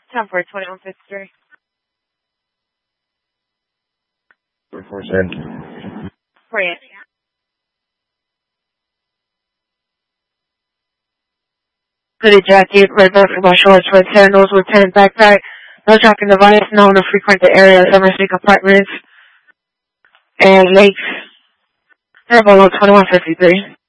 Time for 2153. 447. Brilliant. Hooded jacket, red basketball shorts, red sandals with tan backpack. No tracking device, known to frequent the area of domestic apartments and lakes. Airboat 2153.